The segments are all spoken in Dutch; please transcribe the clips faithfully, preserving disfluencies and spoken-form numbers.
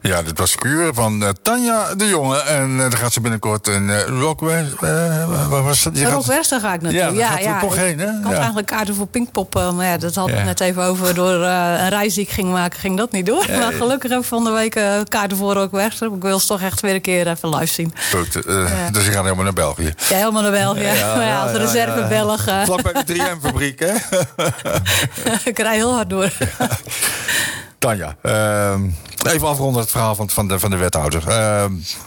Ja, dit was Kuren van uh, Tanja de Jonge. En uh, dan gaat ze binnenkort in uh, Rockwerst. Uh, waar was dat? Rockwerst, daar ga ik naartoe. Ja, daar ja, gaat ja, toch heen, hè? Ik had ja. eigenlijk kaarten voor Pinkpop. Uh, maar ja, dat hadden we ja. net even over. Door uh, een reis die ik ging maken, ging dat niet door. Ja, maar gelukkig heb ik van de week uh, kaarten voor Rockwerst. Ik wil ze toch echt weer een keer even live zien. Goed, uh, ja. Dus je gaat helemaal naar België. Ja, helemaal naar België. Ja, ja, ja, als ja, reserve ja, ja. Belg. Uh. Vlak bij de drie M-fabriek, hè? Ik rij heel hard door. Tanja, uh, even afronden het verhaal van, van, de, van de wethouder. Uh,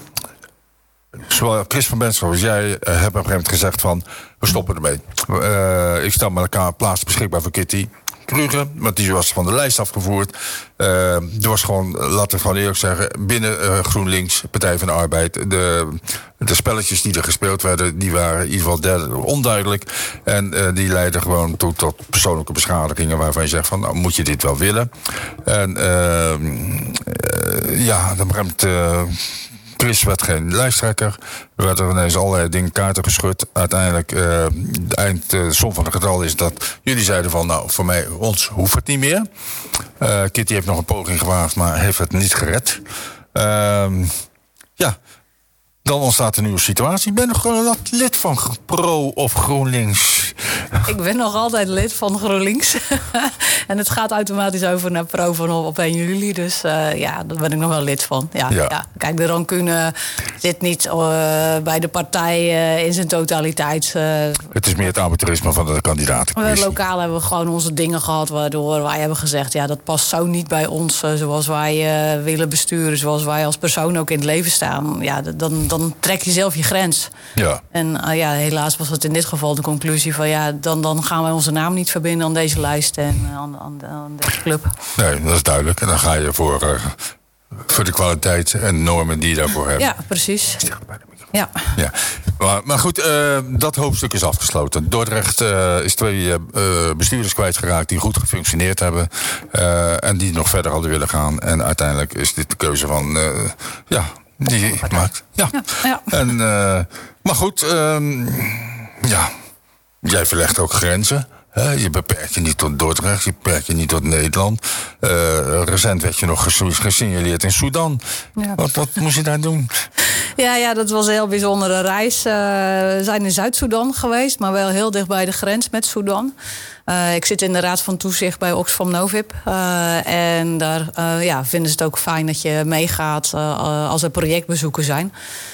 zowel Chris van Benschop als jij uh, hebben op een gegeven moment gezegd van... we stoppen ermee. Uh, ik stel met elkaar een plaats beschikbaar voor Kitty Kruger, want die was van de lijst afgevoerd. Uh, er was gewoon, laten we gewoon eerlijk zeggen... binnen uh, GroenLinks, Partij van de Arbeid... De, de spelletjes die er gespeeld werden... die waren in ieder geval derde, onduidelijk. En uh, die leidden gewoon tot, tot persoonlijke beschadigingen... waarvan je zegt van, nou, moet je dit wel willen? En uh, uh, ja, dan begint... Uh, Chris werd geen lijsttrekker. Er werden ineens allerlei dingen kaarten geschud. Uiteindelijk, uh, de eindsom uh, van het getal is dat jullie zeiden van... nou, voor mij, ons hoeft het niet meer. Uh, Kitty heeft nog een poging gewaagd, maar heeft het niet gered. Uh, ja, dan ontstaat een nieuwe situatie. Ben je nog gewoon lid van Pro of GroenLinks? Ik ben nog altijd lid van GroenLinks. En het gaat automatisch over naar Pro van op één juli. Dus uh, ja, daar ben ik nog wel lid van. Ja, ja. Ja. Kijk, de rancune zit niet uh, bij de partij uh, in zijn totaliteit. Uh, het is meer het amateurisme van de kandidaten. Uh, lokaal hebben we gewoon onze dingen gehad... waardoor wij hebben gezegd... ja, dat past zo niet bij ons uh, zoals wij uh, willen besturen... zoals wij als persoon ook in het leven staan. Ja, dan, dan trek je zelf je grens. Ja. En uh, ja, helaas was het in dit geval de conclusie van... ja, dan, dan gaan wij onze naam niet verbinden aan deze lijst... en uh, aan, aan, aan deze club. Nee, dat is duidelijk. En dan ga je voor, uh, voor de kwaliteit en normen die je daarvoor hebt. Ja, precies. Ja. Ja. Maar, maar goed, uh, dat hoofdstuk is afgesloten. Dordrecht uh, is twee uh, bestuurders kwijtgeraakt die goed gefunctioneerd hebben. Uh, en die nog verder hadden willen gaan. En uiteindelijk is dit de keuze van... Uh, ja, die je maakt. Ja. Ja, ja. En, uh, maar goed, um, ja, jij verlegt ook grenzen. He, je beperkt je niet tot Dordrecht, je beperkt je niet tot Nederland. Uh, recent werd je nog gesignaleerd in Sudan. Ja. Wat, wat moest je daar doen? Ja, ja, dat was een heel bijzondere reis. Uh, we zijn in Zuid-Soedan geweest, maar wel heel dicht bij de grens met Sudan. Uh, ik zit in de Raad van Toezicht bij Oxfam Novib. Uh, en daar uh, ja, vinden ze het ook fijn dat je meegaat uh, als er projectbezoeken zijn.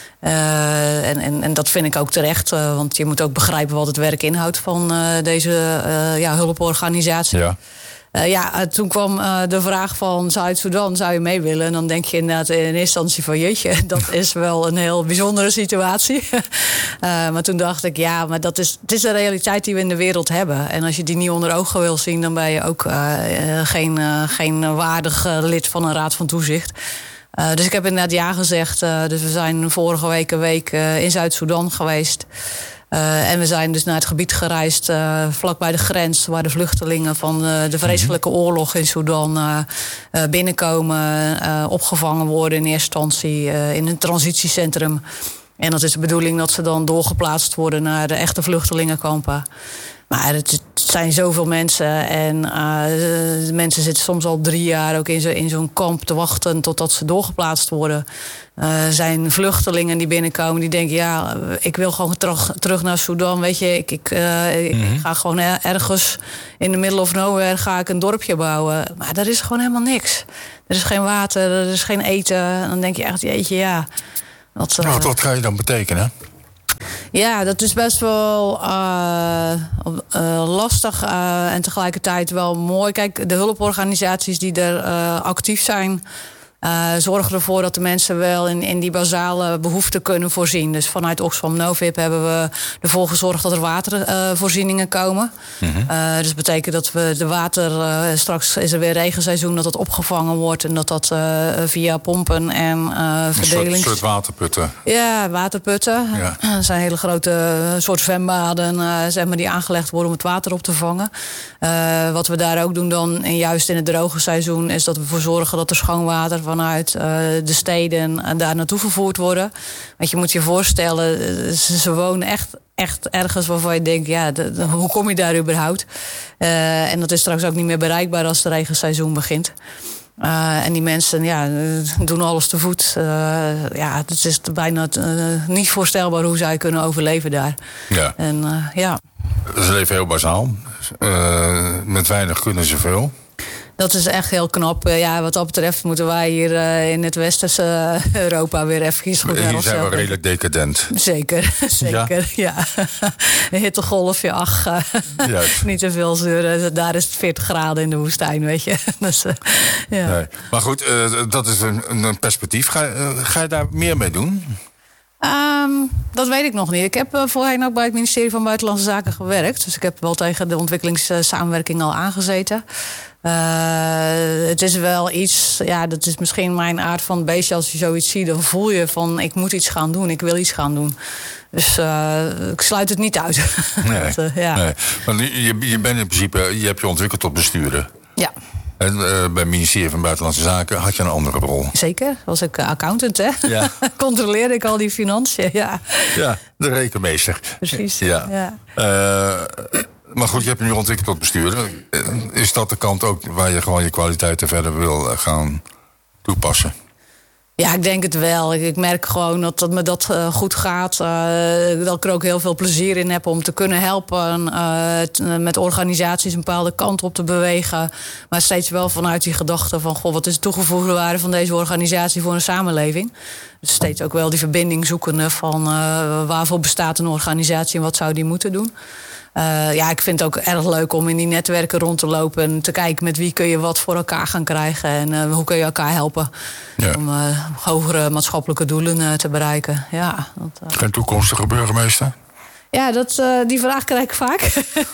Uh, en, en, en dat vind ik ook terecht, uh, want je moet ook begrijpen wat het werk inhoudt van uh, deze uh, ja, hulporganisatie. Ja. Uh, ja, uh, toen kwam uh, de vraag van Zuid-Soedan, zou je mee willen? En dan denk je inderdaad in eerste instantie van jeetje, dat is wel een heel bijzondere situatie. uh, maar toen dacht ik, ja, maar dat is, het is de realiteit die we in de wereld hebben. En als je die niet onder ogen wil zien, dan ben je ook uh, geen, uh, geen waardig uh, lid van een raad van toezicht. Uh, dus ik heb inderdaad ja gezegd. Uh, dus we zijn vorige week een week uh, in Zuid-Soedan geweest. Uh, en we zijn dus naar het gebied gereisd, uh, vlakbij de grens... waar de vluchtelingen van uh, de vreselijke oorlog in Sudan uh, uh, binnenkomen... Uh, opgevangen worden in eerste instantie uh, in een transitiecentrum. En dat is de bedoeling dat ze dan doorgeplaatst worden... naar de echte vluchtelingenkampen. Maar het zijn zoveel mensen en uh, de mensen zitten soms al drie jaar ook in, zo, in zo'n kamp te wachten totdat ze doorgeplaatst worden. Er uh, zijn vluchtelingen die binnenkomen die denken, ja, ik wil gewoon terug, terug naar Sudan. Weet je, ik, ik, uh, mm-hmm. ik ga gewoon ergens in de middle of nowhere ga ik een dorpje bouwen. Maar er is gewoon helemaal niks. Er is geen water, er is geen eten. En dan denk je echt, jeetje, ja. Wat, uh, wat, wat ga je dan betekenen? Ja, dat is best wel uh, uh, lastig uh, en tegelijkertijd wel mooi. Kijk, de hulporganisaties die er uh, actief zijn... Uh, zorgen ervoor dat de mensen wel in, in die basale behoeften kunnen voorzien. Dus vanuit Oxfam Novib hebben we ervoor gezorgd dat er watervoorzieningen uh, komen. Mm-hmm. Uh, dus dat betekent dat we de water... Uh, straks is er weer regenseizoen, dat dat opgevangen wordt... en dat dat uh, via pompen en uh, verdelings... Een soort, soort waterputten. Ja, waterputten. Ja. Dat zijn hele grote soort zwembaden uh, zeg maar, die aangelegd worden om het water op te vangen. Uh, wat we daar ook doen dan, en juist in het droge seizoen... is dat we ervoor zorgen dat er schoon water... vanuit uh, de steden uh, daar naartoe vervoerd worden. Want je moet je voorstellen, ze, ze wonen echt, echt ergens waarvan je denkt... ja, de, de, hoe kom je daar überhaupt? Uh, en dat is straks ook niet meer bereikbaar als het regenseizoen begint. Uh, en die mensen ja, doen alles te voet. Uh, ja, het is bijna uh, niet voorstelbaar hoe zij kunnen overleven daar. Ja. En, uh, ja. Ze leven heel bazaal. Uh, met weinig kunnen ze veel. Dat is echt heel knap. Ja, wat dat betreft moeten wij hier uh, in het westerse Europa weer even goed naar Hier zijn we redelijk decadent. Zeker, zeker, ja. ja. Een hittegolfje, ach, uh, niet te veel zeuren. Daar is het veertig graden in de woestijn, weet je. Dus, uh, ja. Nee. Maar goed, uh, dat is een, een perspectief. Ga, uh, ga je daar meer mee doen? Um, dat weet ik nog niet. Ik heb uh, voorheen ook bij het ministerie van Buitenlandse Zaken gewerkt. Dus ik heb wel tegen de ontwikkelingssamenwerking al aangezeten. Uh, het is wel iets, ja, dat is misschien mijn aard van het beestje. Als je zoiets ziet, dan voel je van, ik moet iets gaan doen, ik wil iets gaan doen. Dus uh, ik sluit het niet uit. Nee, dat, uh, ja. nee. Want je, je bent in principe, je hebt je ontwikkeld tot bestuurder. Ja. En uh, bij het ministerie van Buitenlandse Zaken had je een andere rol. Zeker, was ik accountant, hè? Ja. Controleerde ik al die financiën, ja. Ja, de rekenmeester. Precies, ja. ja. Uh, maar goed, je hebt je nu ontwikkeld tot bestuurder. Is dat de kant ook waar je gewoon je kwaliteiten verder wil gaan toepassen? Ja, ik denk het wel. Ik, ik merk gewoon dat, dat me dat uh, goed gaat. Uh, dat ik er ook heel veel plezier in heb om te kunnen helpen. Uh, t, met organisaties een bepaalde kant op te bewegen. Maar steeds wel vanuit die gedachte van, goh, wat is de toegevoegde waarde van deze organisatie voor een samenleving? Dus steeds ook wel die verbinding zoekende van uh, waarvoor bestaat een organisatie en wat zou die moeten doen. Uh, ja, ik vind het ook erg leuk om in die netwerken rond te lopen en te kijken met wie kun je wat voor elkaar gaan krijgen en uh, hoe kun je elkaar helpen ja. om uh, hogere maatschappelijke doelen uh, te bereiken. Ja, dat, uh... Geen toekomstige burgemeester? Ja, dat, uh, die vraag krijg ik vaak.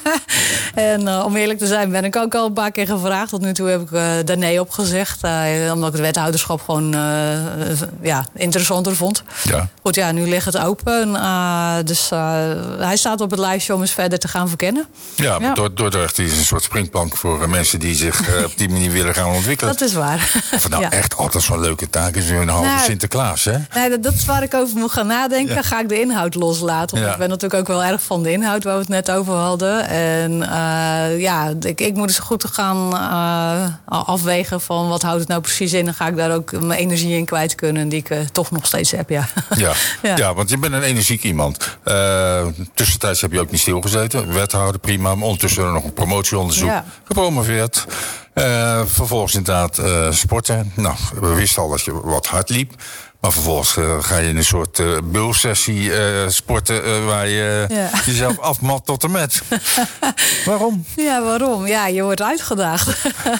en uh, om eerlijk te zijn ben ik ook al een paar keer gevraagd. Tot nu toe heb ik uh, daar nee op gezegd. Uh, omdat ik het wethouderschap gewoon uh, uh, ja, interessanter vond. Ja. Goed, ja, nu ligt het open. Uh, dus uh, hij staat op het lijstje om eens verder te gaan verkennen. Ja, maar ja. Dordrecht is een soort springplank voor uh, mensen die zich uh, op die manier willen gaan ontwikkelen. Dat is waar. Of het nou ja. echt altijd zo'n leuke taak is, een halve nou, Sinterklaas, hè? Nee, dat, dat is waar ik over moet gaan nadenken. Ja. Ga ik de inhoud loslaten. Want ja. ik ben natuurlijk ook wel erg van de inhoud waar we het net over hadden. En uh, ja, ik, ik moet eens goed gaan uh, afwegen van wat houdt het nou precies in. Dan ga ik daar ook mijn energie in kwijt kunnen die ik uh, toch nog steeds heb, ja. Ja, ja. ja, want je bent een energiek iemand. Uh, tussentijds heb je ook niet stilgezeten. Wethouder, prima. Maar ondertussen nog een promotieonderzoek. Ja. Gepromoveerd. Uh, vervolgens inderdaad uh, sporten. Nou, we wisten al dat je wat hard liep. Maar vervolgens uh, ga je in een soort uh, bulsessie uh, sporten uh, waar je ja. jezelf afmat tot en met. Waarom? Ja, waarom? Ja, je wordt uitgedaagd.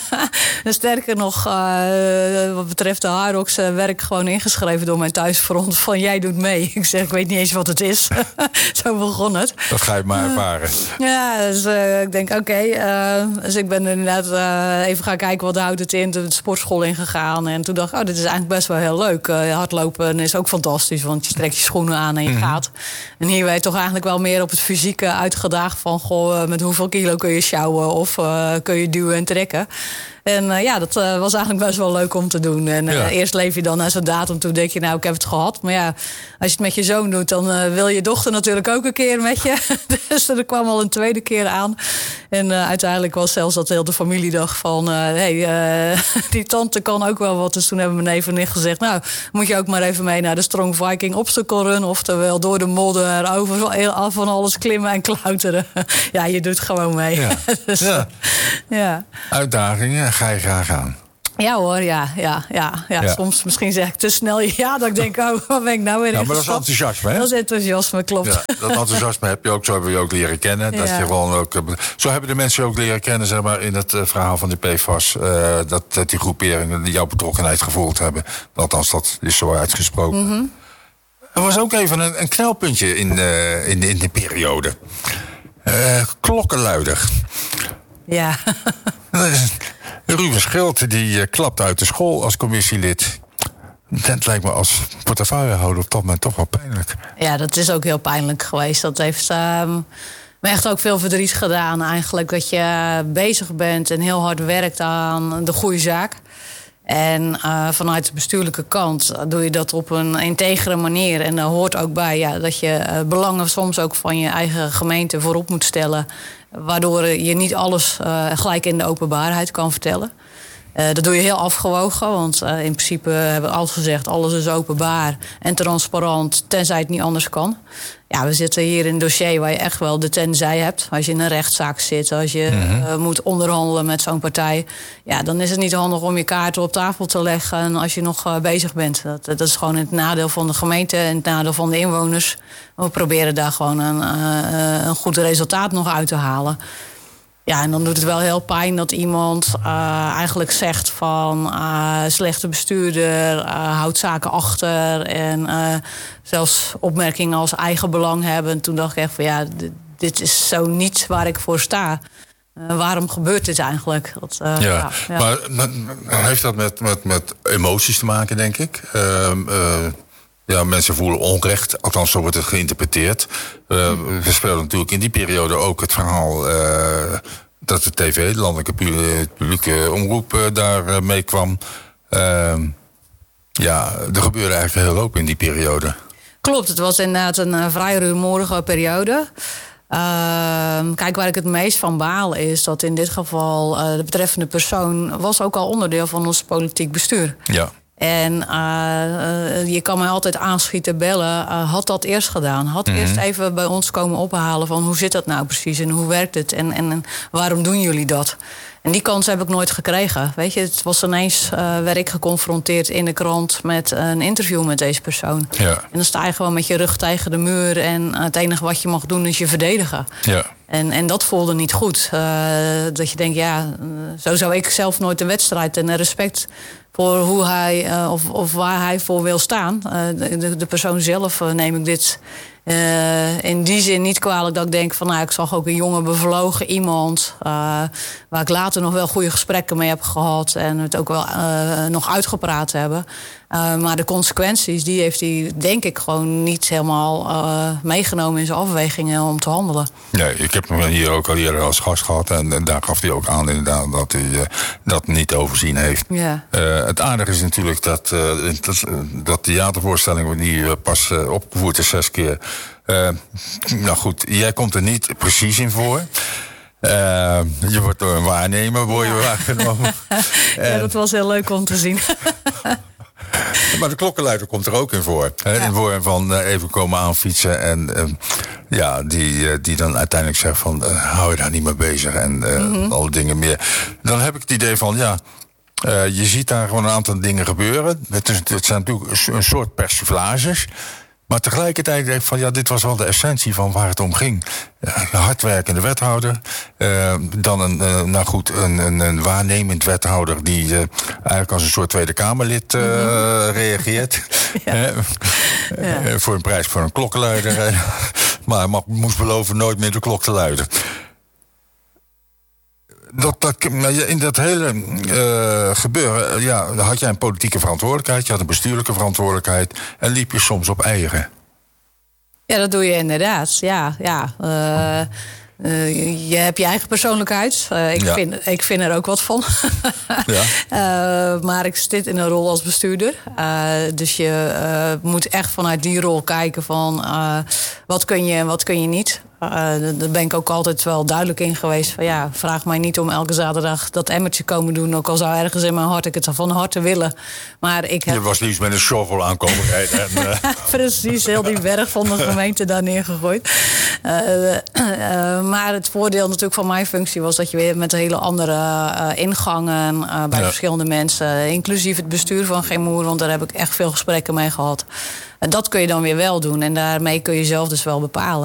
En sterker nog, uh, wat betreft de Harrocks uh, werd ik gewoon ingeschreven door mijn thuisfront van jij doet mee. Ik zeg, ik weet niet eens wat het is. Zo begon het. Dat ga je maar ervaren. Uh, ja, dus uh, ik denk, oké. Okay, uh, dus ik ben inderdaad uh, even gaan kijken wat houdt het in. Toen de sportschool ingegaan. En toen dacht ik, oh, dit is eigenlijk best wel heel leuk. Uh, hardlopen is ook fantastisch, want je trekt je schoenen aan en je mm-hmm. gaat. En hier werd je toch eigenlijk wel meer op het fysieke uitgedaagd van, goh, met hoeveel kilo kun je sjouwen of uh, kun je duwen en trekken. En uh, ja, dat uh, was eigenlijk best wel leuk om te doen. En uh, ja. eerst leef je dan naar zo'n datum toe, denk je, nou, ik heb het gehad. Maar ja, als je het met je zoon doet, dan uh, wil je dochter natuurlijk ook een keer met je. Dus er kwam al een tweede keer aan. En uh, uiteindelijk was zelfs dat heel de familiedag van, uh, hey, uh, die tante kan ook wel wat. Dus toen hebben mijn neef en nicht gezegd, nou, moet je ook maar even mee naar de Strong Viking Obstacle Run. Oftewel door de modder, over van alles klimmen en klauteren. Ja, je doet gewoon mee. Ja. Dus, ja. ja. Uitdagingen. Ga je graag aan? Ja hoor, ja, ja, ja, ja. ja. Soms misschien zeg ik te snel ja, dat ik denk, oh, wat ben ik nou weer in. Ja, maar dat is enthousiasme, hè? Dat is enthousiasme, klopt. Ja, dat enthousiasme heb je ook, zo hebben we je ook leren kennen. Dat ja. je gewoon ook, zo hebben de mensen ook leren kennen, zeg maar, in het uh, verhaal van de P F A S. Uh, dat, dat die groeperingen die jouw betrokkenheid gevoeld hebben. Althans, dat is zo uitgesproken. Mm-hmm. Er was ook even een, een knelpuntje in, uh, in, in die periode. Uh, klokkenluider. Ja. Ruben Schild die uh, klapt uit de school als commissielid. Dat lijkt me als portefeuillehouder op dat moment toch wel pijnlijk. Ja, dat is ook heel pijnlijk geweest. Dat heeft uh, me echt ook veel verdriet gedaan eigenlijk. Dat je bezig bent en heel hard werkt aan de goede zaak. En uh, vanuit de bestuurlijke kant doe je dat op een integere manier. En daar hoort ook bij ja, dat je uh, belangen soms ook van je eigen gemeente voorop moet stellen. Waardoor je niet alles uh, gelijk in de openbaarheid kan vertellen. Uh, dat doe je heel afgewogen, want uh, in principe hebben we altijd gezegd... alles is openbaar en transparant, tenzij het niet anders kan. Ja, we zitten hier in een dossier waar je echt wel de tenzij hebt. Als je in een rechtszaak zit, als je mm-hmm. uh, moet onderhandelen met zo'n partij... ja, dan is het niet handig om je kaarten op tafel te leggen als je nog uh, bezig bent. Dat, dat is gewoon het nadeel van de gemeente en het nadeel van de inwoners. We proberen daar gewoon een, uh, een goed resultaat nog uit te halen. Ja, en dan doet het wel heel pijn dat iemand uh, eigenlijk zegt van... Uh, slechte bestuurder, uh, houdt zaken achter... en uh, zelfs opmerkingen als eigen belang hebben. En toen dacht ik echt van ja, dit, dit is zo niet waar ik voor sta. Uh, waarom gebeurt dit eigenlijk? Dat, uh, ja, ja, ja. Maar, maar heeft dat met, met, met emoties te maken, denk ik? Uh, uh, Ja, mensen voelen onrecht, althans zo wordt het geïnterpreteerd. Uh, we speelden natuurlijk in die periode ook het verhaal... Uh, dat de tv, de landelijke publieke omroep, uh, daar uh, mee kwam. Uh, ja, er gebeurde eigenlijk heel hoop in die periode. Klopt, het was inderdaad een uh, vrij rumoerige periode. Uh, kijk, waar ik het meest van baal is dat in dit geval... Uh, de betreffende persoon was ook al onderdeel van ons politiek bestuur. Ja. En uh, uh, je kan mij altijd aanschieten, bellen. Uh, had dat eerst gedaan. Had mm-hmm. eerst even bij ons komen ophalen van hoe zit dat nou precies en hoe werkt het en, en, en waarom doen jullie dat? En die kans heb ik nooit gekregen. Weet je, het was ineens, uh, werd ik geconfronteerd in de krant met een interview met deze persoon. Ja. En dan sta je gewoon met je rug tegen de muur en het enige wat je mag doen is je verdedigen. Ja. En, en dat voelde niet goed. Uh, dat je denkt, ja, zo zou ik zelf nooit een wedstrijd en respect voor hoe hij uh, of, of waar hij voor wil staan. Uh, de, de persoon zelf uh, neem ik dit uh, in die zin niet kwalijk dat ik denk van nou, ik zag ook een jonge bevlogen iemand uh, waar ik later nog wel goede gesprekken mee heb gehad en het ook wel uh, nog uitgepraat hebben. Uh, maar de consequenties, die heeft hij denk ik gewoon niet helemaal uh, meegenomen in zijn afwegingen om te handelen. Nee, ik heb hem hier ook al eerder als gast gehad en, en daar gaf hij ook aan inderdaad dat hij uh, dat niet overzien heeft. Ja. Uh, het aardige is natuurlijk dat, uh, dat, dat theatervoorstelling die uh, pas uh, opgevoerd is zes keer. Uh, nou goed, jij komt er niet precies in voor. Uh, je wordt door een waarnemer word je ja. waargenomen. Ja, dat was heel leuk om te zien. Maar de klokkenluider komt er ook in voor. Hè? Ja. In vorm van uh, even komen aanfietsen. En uh, ja, die, uh, die dan uiteindelijk zegt van uh, hou je daar niet mee bezig. En uh, mm-hmm. alle dingen meer. Dan heb ik het idee van ja, uh, je ziet daar gewoon een aantal dingen gebeuren. Het, is, het zijn natuurlijk een soort persiflages. Maar tegelijkertijd denk ik van ja, dit was wel de essentie van waar het om ging. Uh, een hardwerkende wethouder. Uh, dan een, uh, nou goed, een, een, een waarnemend wethouder die uh, eigenlijk als een soort Tweede Kamerlid uh, mm-hmm. reageert. Ja. Uh, ja. Uh, voor een prijs voor een klokkenluider. Uh, maar mag, moest beloven nooit meer de klok te luiden. Dat, dat, in dat hele uh, gebeuren ja, had jij een politieke verantwoordelijkheid, je had een bestuurlijke verantwoordelijkheid en liep je soms op eigen. Ja, dat doe je inderdaad. Ja, ja. Uh, uh, je hebt je eigen persoonlijkheid. Uh, ik, ja. vind, ik vind er ook wat van. Ja. uh, maar ik zit in een rol als bestuurder. Uh, dus je uh, moet echt vanuit die rol kijken van uh, wat kun je en wat kun je niet. Uh, daar ben ik ook altijd wel duidelijk in geweest. Van ja, vraag mij niet om elke zaterdag dat emmertje komen doen. Ook al zou ergens in mijn hart ik het van harte willen. Maar ik heb... Je was liefst met een shovel aankomen rijden. En, uh... Precies, heel die berg van de gemeente daar neergegooid. Uh, uh, uh, maar het voordeel natuurlijk van mijn functie was dat je weer met hele andere uh, ingangen uh, bij ja. verschillende mensen, inclusief het bestuur van Geen Moer, want daar heb ik echt veel gesprekken mee gehad. En dat kun je dan weer wel doen. En daarmee kun je zelf dus wel bepalen.